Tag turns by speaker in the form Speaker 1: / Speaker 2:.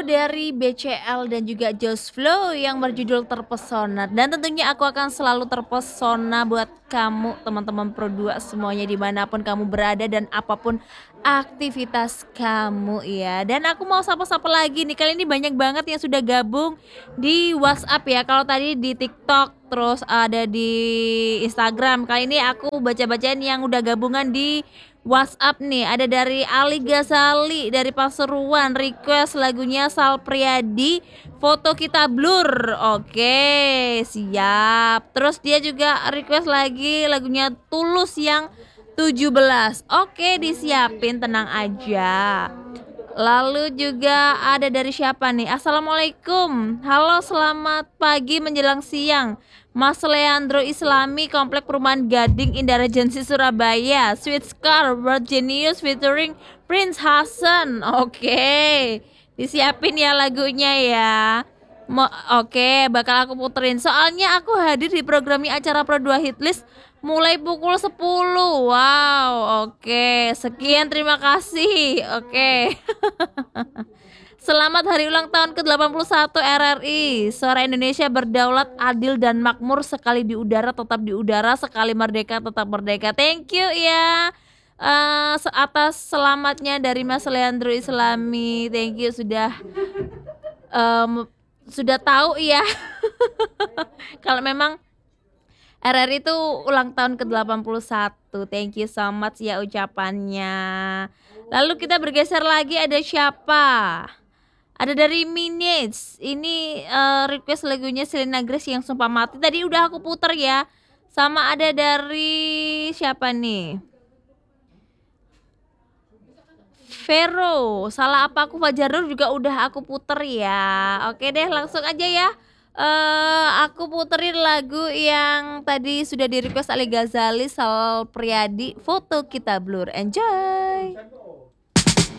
Speaker 1: dari BCL dan juga Josh Flow yang berjudul Terpesona dan tentunya aku akan selalu terpesona buat kamu teman-teman Pro2 semuanya dimanapun kamu berada dan apapun aktivitas kamu ya. Dan aku mau sapa-sapa lagi nih, kali ini banyak banget yang sudah gabung di WhatsApp ya. Kalau tadi di TikTok terus ada di Instagram, kali ini aku baca-bacain yang udah gabungan di WhatsApp nih. Ada dari Ali Ghazali dari Pasuruan, request lagunya Sal Priadi, Foto Kita Blur. Oke, siap. Terus dia juga request lagi lagunya Tulus yang 17. Oke, disiapin, tenang aja. Lalu juga ada dari siapa nih? Assalamualaikum. Halo, selamat pagi menjelang siang. Mas Leandro Islami, Komplek Perumahan Gading, Indah Regency Surabaya. Sweet Scar, World Genius featuring Prince Hasan. Oke, disiapin ya lagunya ya. Oke, bakal aku puterin. Soalnya aku hadir di program acara Pro2 Hitlist mulai pukul 10. Wow, oke. Sekian, terima kasih. Oke. Selamat hari ulang tahun ke-81 RRI. Suara Indonesia berdaulat, adil dan makmur, sekali di udara tetap di udara, sekali merdeka tetap merdeka. Thank you ya. Atas selamatnya dari Mas Leandro Islami. Thank you sudah tahu ya. Kalau memang RRI itu ulang tahun ke-81. Thank you so much ya ucapannya. Lalu kita bergeser lagi, ada siapa? Ada dari Minutes. Ini request lagunya Selena Grace yang Sumpah Mati. Tadi udah aku puter ya. Sama ada dari siapa nih? Vero, Salah Apa Aku Fajar Nur juga udah aku puter ya. Oke deh, langsung aja ya. Aku puterin lagu yang tadi sudah di request Ali Ghazali, Sal Priadi, Foto Kita Blur. Enjoy.